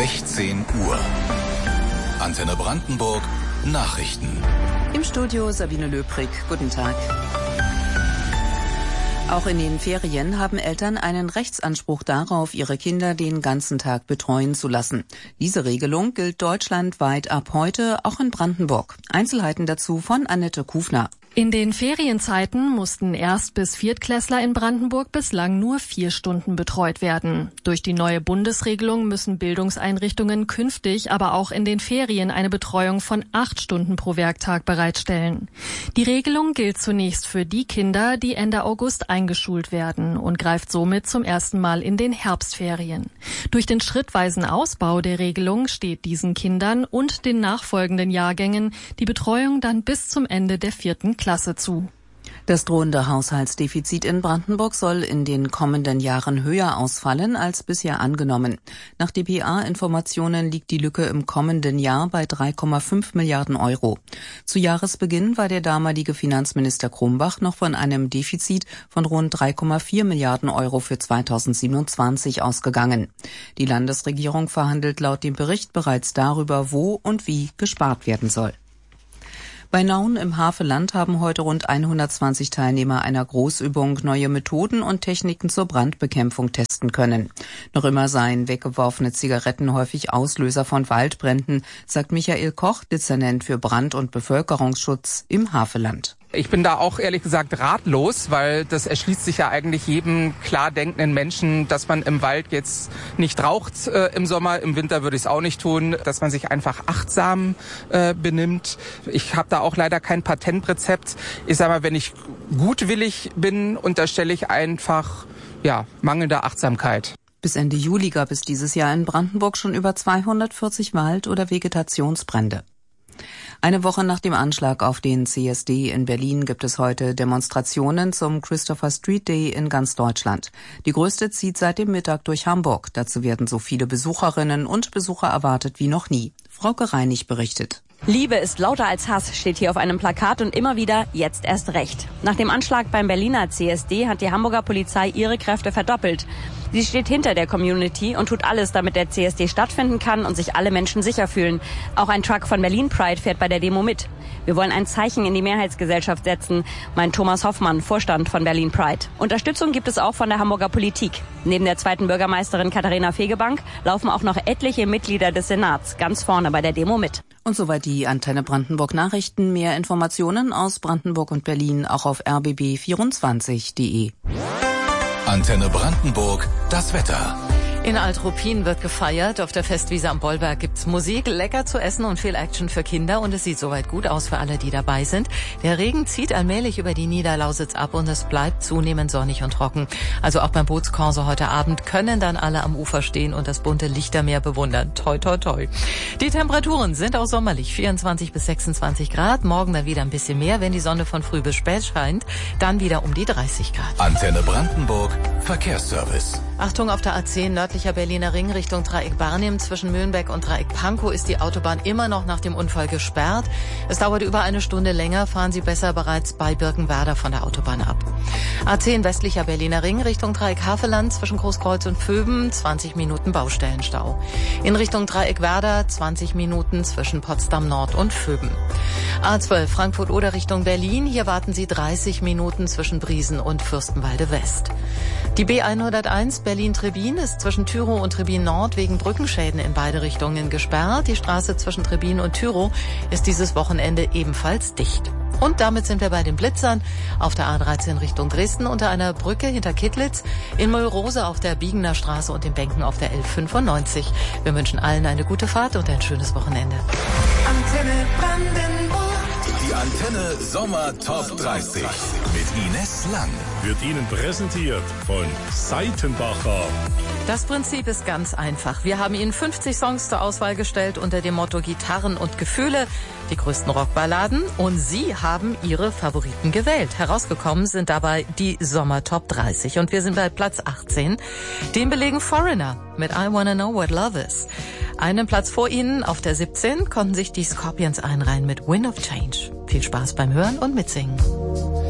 16 Uhr. Antenne Brandenburg Nachrichten. Im Studio Sabine Löbrig. Guten Tag. Auch in den Ferien haben Eltern einen Rechtsanspruch darauf, ihre Kinder den ganzen Tag betreuen zu lassen. Diese Regelung gilt deutschlandweit ab heute, auch in Brandenburg. Einzelheiten dazu von Annette Kufner. In den Ferienzeiten mussten Erst- bis Viertklässler in Brandenburg bislang nur 4 Stunden betreut werden. Durch die neue Bundesregelung müssen Bildungseinrichtungen künftig aber auch in den Ferien eine Betreuung von 8 Stunden pro Werktag bereitstellen. Die Regelung gilt zunächst für die Kinder, die Ende August eingeschult werden und greift somit zum ersten Mal in den Herbstferien. Durch den schrittweisen Ausbau der Regelung steht diesen Kindern und den nachfolgenden Jahrgängen die Betreuung dann bis zum Ende der 4. Klasse zu. Das drohende Haushaltsdefizit in Brandenburg soll in den kommenden Jahren höher ausfallen als bisher angenommen. Nach dpa-Informationen liegt die Lücke im kommenden Jahr bei 3,5 Milliarden Euro. Zu Jahresbeginn war der damalige Finanzminister Krumbach noch von einem Defizit von rund 3,4 Milliarden Euro für 2027 ausgegangen. Die Landesregierung verhandelt laut dem Bericht bereits darüber, wo und wie gespart werden soll. Bei Nauen im Havelland haben heute rund 120 Teilnehmer einer Großübung neue Methoden und Techniken zur Brandbekämpfung testen können. Noch immer seien weggeworfene Zigaretten häufig Auslöser von Waldbränden, sagt Michael Koch, Dezernent für Brand- und Bevölkerungsschutz im Havelland. Ich bin da auch ehrlich gesagt ratlos, weil das erschließt sich ja eigentlich jedem klar denkenden Menschen, dass man im Wald jetzt nicht raucht im Sommer, im Winter würde ich es auch nicht tun, dass man sich einfach achtsam benimmt. Ich habe da auch leider kein Patentrezept. Ich sage mal, wenn ich gutwillig bin, unterstelle ich einfach mangelnde Achtsamkeit. Bis Ende Juli gab es dieses Jahr in Brandenburg schon über 240 Wald- oder Vegetationsbrände. Eine Woche nach dem Anschlag auf den CSD in Berlin gibt es heute Demonstrationen zum Christopher Street Day in ganz Deutschland. Die größte zieht seit dem Mittag durch Hamburg. Dazu werden so viele Besucherinnen und Besucher erwartet wie noch nie. Frauke Reinig berichtet. Liebe ist lauter als Hass, steht hier auf einem Plakat und immer wieder jetzt erst recht. Nach dem Anschlag beim Berliner CSD hat die Hamburger Polizei ihre Kräfte verdoppelt. Sie steht hinter der Community und tut alles, damit der CSD stattfinden kann und sich alle Menschen sicher fühlen. Auch ein Truck von Berlin Pride fährt bei der Demo mit. Wir wollen ein Zeichen in die Mehrheitsgesellschaft setzen, meint Thomas Hoffmann, Vorstand von Berlin Pride. Unterstützung gibt es auch von der Hamburger Politik. Neben der zweiten Bürgermeisterin Katharina Fegebank laufen auch noch etliche Mitglieder des Senats ganz vorne bei der Demo mit. Und soweit die Antenne Brandenburg Nachrichten. Mehr Informationen aus Brandenburg und Berlin auch auf rbb24.de. Antenne Brandenburg, das Wetter. In Alt-Ruppin wird gefeiert. Auf der Festwiese am Bollwerk gibt's Musik, lecker zu essen und viel Action für Kinder. Und es sieht soweit gut aus für alle, die dabei sind. Der Regen zieht allmählich über die Niederlausitz ab und es bleibt zunehmend sonnig und trocken. Also auch beim Bootskorso heute Abend können dann alle am Ufer stehen und das bunte Lichtermeer bewundern. Toi, toi, toi. Die Temperaturen sind auch sommerlich. 24 bis 26 Grad. Morgen dann wieder ein bisschen mehr, wenn die Sonne von früh bis spät scheint. Dann wieder um die 30 Grad. Antenne Brandenburg, Verkehrsservice. Achtung, auf der A10 nördlicher Berliner Ring Richtung Dreieck Barnim zwischen Mühlenbeck und Dreieck Pankow ist die Autobahn immer noch nach dem Unfall gesperrt. Es dauert über eine Stunde länger, fahren Sie besser bereits bei Birkenwerder von der Autobahn ab. A10 westlicher Berliner Ring Richtung Dreieck Havelland zwischen Großkreuz und Vöben 20 Minuten Baustellenstau. In Richtung Dreieck Werder 20 Minuten zwischen Potsdam Nord und Vöben. A12 Frankfurt-Oder Richtung Berlin, hier warten Sie 30 Minuten zwischen Briesen und Fürstenwalde West. Die B101 Berlin-Trebin ist zwischen Tyrow und Trebin Nord wegen Brückenschäden in beide Richtungen gesperrt. Die Straße zwischen Trebin und Tyrow ist dieses Wochenende ebenfalls dicht. Und damit sind wir bei den Blitzern auf der A13 Richtung Dresden unter einer Brücke hinter Kittlitz, in Müllrose auf der Biegener Straße und in Benken auf der L95. Wir wünschen allen eine gute Fahrt und ein schönes Wochenende. Antenne Brandenburg. Die Antenne Sommer Top 30 mit Ines Lang. Wird Ihnen präsentiert von Seitenbacher. Das Prinzip ist ganz einfach. Wir haben Ihnen 50 Songs zur Auswahl gestellt unter dem Motto Gitarren und Gefühle, die größten Rockballaden, und Sie haben Ihre Favoriten gewählt. Herausgekommen sind dabei die Sommer Top 30 und wir sind bei Platz 18. Den belegen Foreigner mit I Wanna Know What Love Is. Einen Platz vor Ihnen auf der 17 konnten sich die Scorpions einreihen mit Wind of Change. Viel Spaß beim Hören und Mitsingen.